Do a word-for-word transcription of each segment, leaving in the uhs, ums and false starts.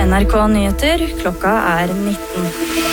N R K Nyheter, klokka er nitten.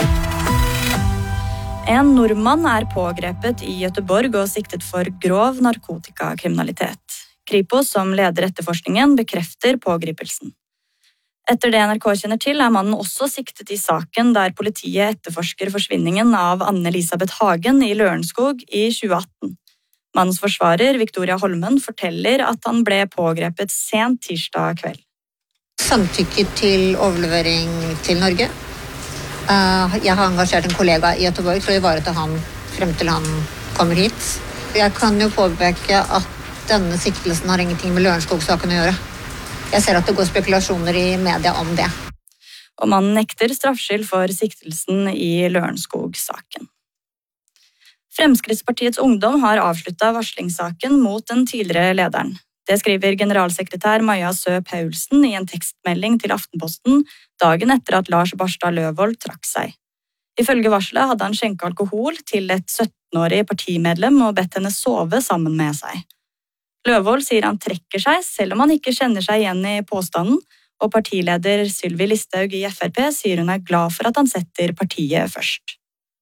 En nordmann er pågrepet i Göteborg og siktet for grov narkotikakriminalitet. Kripos, som leder etterforskningen, bekrefter pågripelsen. Etter det N R K kjenner til, er mannen også siktet i saken der politiet etterforsker forsvinningen av Anne-Elisabeth Hagen i Lørenskog i tjue atten. Mannens forsvarer, Victoria Holmen, forteller at han ble pågrepet sent tirsdag kveld. Samtykke til overlevering til Norge. Jeg har engasjert en kollega i Göteborg for å ivareta han frem til han kommer hit. Jeg kan jo påpeke at denne siktelsen har ingenting med Lørenskog-saken å gjøre. Jeg ser at det går spekulasjoner i media om det. Og mannen nekter straffskyld for siktelsen i Lørenskog-saken. Fremskrittspartiets Ungdom har avsluttet varslingssaken mot den tidligere lederen. Det skriver generalsekretær Maja Sø Paulsen i en tekstmelding til Aftenposten dagen etter at Lars Barstad Løvold trakk seg. Ifølge varselet hadde han skjenket alkohol til et syttenårig partimedlem og bedt henne sove sammen med seg. Løvold sier han trekker seg, selv om han ikke kjenner seg igjen i påstanden, og partileder Sylvi Listhaug i F R P sier hun er glad for at han setter partiet først.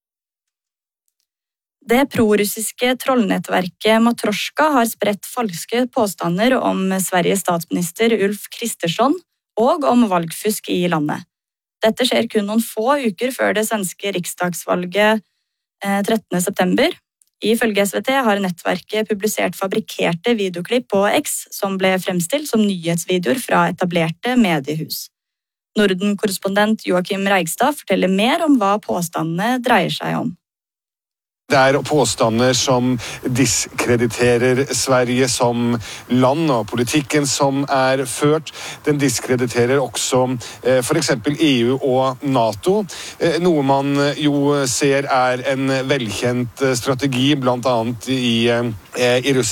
Det prorussiske trollnettverket Matroska har spredt falske påstander om Sveriges statsminister Ulf Kristersson og om valgfusk i landet. Dette skjer kun noen få uker før det svenske riksdagsvalget trettende september. Ifølge S V T har nettverket publisert fabrikkerte videoklipp på X som ble fremstilt som nyhetsvideoer fra etablerte mediehus. Norden-korrespondent Joakim Reigstad forteller mer om hva påstandene dreier seg om. Det er påstander som diskrediterer Sverige som land og politikken som er ført. Den diskrediterer også for eksempel E U og NATO, noe man jo ser er en velkjent strategi blant annet i, i Russland.